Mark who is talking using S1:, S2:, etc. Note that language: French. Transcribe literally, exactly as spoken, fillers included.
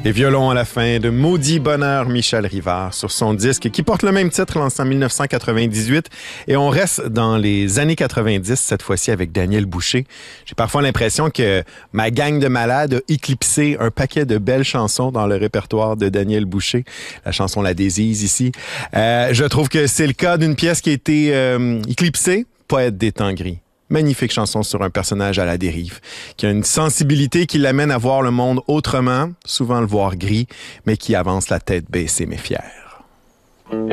S1: Et violon à la fin de Maudit Bonheur, Michel Rivard, sur son disque qui porte le même titre, lancé en dix-neuf cent quatre-vingt-dix-huit. Et on reste dans les années quatre-vingt-dix, cette fois-ci avec Daniel Boucher. J'ai parfois l'impression que ma gang de malades a éclipsé un paquet de belles chansons dans le répertoire de Daniel Boucher. La chanson La Désise ici. Euh, je trouve que c'est le cas d'une pièce qui a été euh, éclipsée, Poète des temps gris. Magnifique chanson sur un personnage à la dérive, qui a une sensibilité qui l'amène à voir le monde autrement, souvent le voir gris, mais qui avance la tête baissée mais fière.